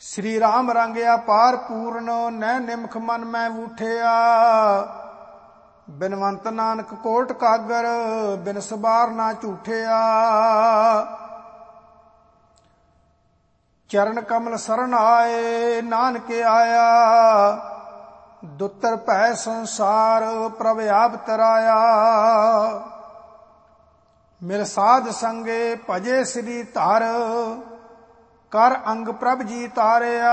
श्री राम रंगया पार पूर्ण नੈ निमख मन मैं उठिया। बिनवंत नानक कोट कागर बिन सबार ना झूठिया। चरण कमल शरण आए नानके आया। दुतर भय संसार प्रभ आप तराया। मिल साध संगे भजे श्री धर कर अंग प्रभ जी तारिया।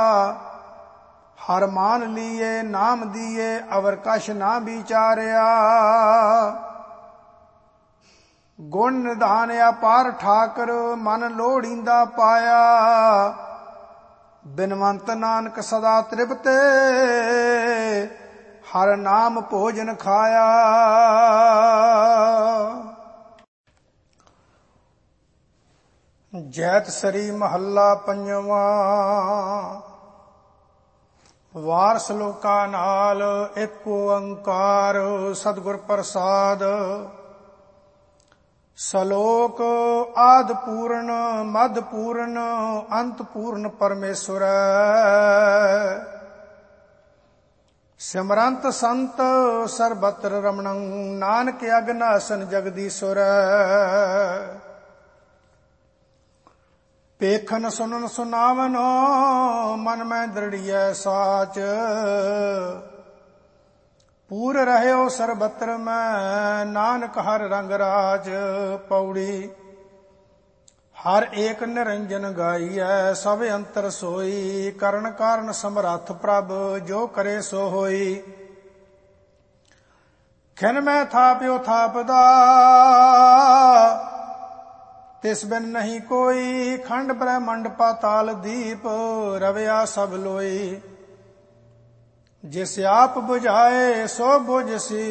हर मान लिए नाम दिए अवर कछ ना विचारिया। गुण निधान अपार ठाकर मन लोड़ींदा पाया। बिनवंत नानक सदा तृप्ते हर नाम भोजन खाया। जैत सरी महला पंजवा। वार सलोका नाल एक ओंकार सतगुर प्रसाद। सलोक आद पूर्ण मद पूर्ण अंत पूर्ण परमेश्वर। सिमरंत संत सर्वत्र रमणं नानक अगनासन जगदीश्वर। पेखन सुनन सुनावन मन में दृढ़िय साच। पूर रहयो सर्वत्र में नानक हर रंग राज। पौड़ी हर एक निरंजन गाइय सब अंतर सोई। करण कारण समरथ प्रभ जो करे सो होई। खिन में थाप्यो थापदा तिस बिन नहीं कोई। खंड ब्रह्मंड पाताल दीप रवया सब लोई। जिस आप बुझाए सो बुझसी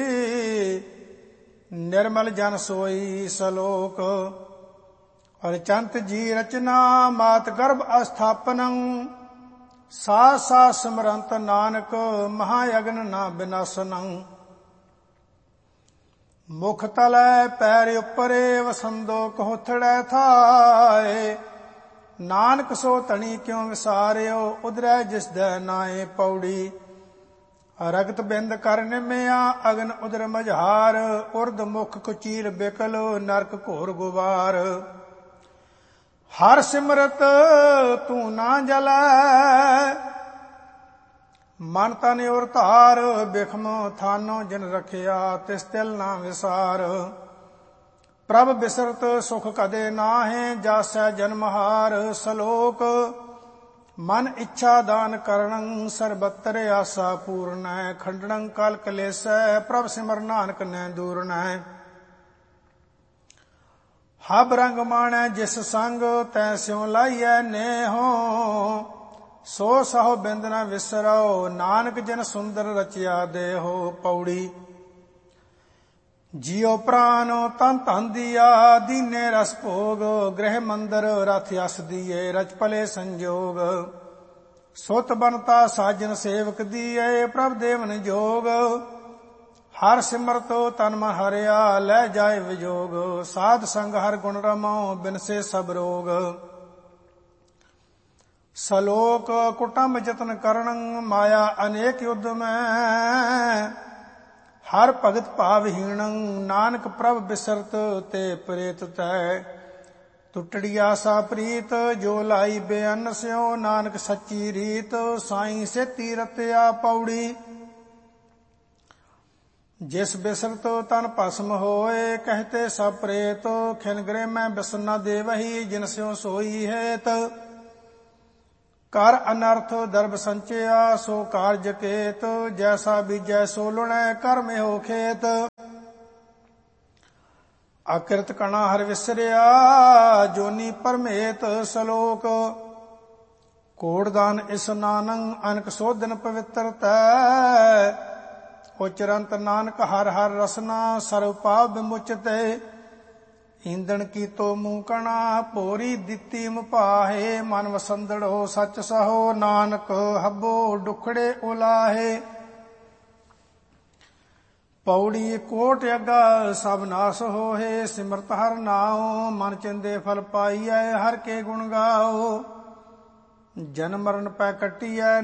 निर्मल जन सोई। सलोक और चंत जी रचना मात गर्भ अस्थापनं। सा सा सिमरंत नानक महायगन ना विनाशनं। मुख तलै पैर उपरे वसंदो कहोथड़ै थाए। नानक सो तणी क्यों विसारियो उदरै जिस दै नाए। पौड़ी रगत बिंद कर निमिया अगन उदर मझार। उर्द मुख कुचील बिकल नरक घोर गुबार। हर सिमरत तू ना जलै मन तन और धार। बिखम थानो जिन रखिया तिस तिल ना विसार। प्रभ बिसरत सुख कदे नाहे जासै जन्महार। सलोक मन इच्छा दान करणं सर्वत्र आसा पूर्ण। खंडनं काल कलेसै प्रभ सिमर नानक नै दूरनै। हब रंग माणै जिस संग तै स्यों लाइयै नेहो। सो सहो बिंद न विसरो नानक जिन सुंदर रचिया देहो। पौड़ी जियो प्राण तन धन दिया दीने रस भोग। गृह मंदिर रथ यस दिए रच पले संजोग। सुत बनता साजन सेवक दिए प्रभ देवन जोग। हर सिमरत तन मन हरिया लै जाए विजोग। साध संग हर गुण रमो बिनसे सब रोग। सलोक कुटुंब जतन करणं माया अनेक युद्ध में। हर भगत भावहीणं नानक प्रभ बिसरत ते प्रेत तै। टुटड़ी आसा प्रीत जो लाई बेअन स्यो नानक सच्ची रीत। साईं से तीरतया। पौड़ी जिस बिसरत तन भस्म होए कहते सब प्रेत। खिन गृह में बिसन न देवही जिन स्यों सोई हेत। कर अनर्थ दर्भ संचया सो कार्य केत। जैसा बीजै सो लुणै कर्म हो खेत। अकृत कणा हर विसरिया जोनी परमेत। सलोक कोड़दान इस नानंग अनक सोधन पवित्र तै। उचरंत नानक हर हर रसना सर्व पाप विमुचते। ईंदण की तो मूकणा भोरी दिती मुपाहे। मन वसंदड़ो सच सहो नानक हब्बो डुखड़े उलाहे। पौड़ी कोट अगा सब नाश होहे। सिमरत हर नाओ मन चिंदे फल पाइयै हर के गुण गाओ। ਜਨਮ ਮਰਨ ਪੈ ਕੱਟੀਐ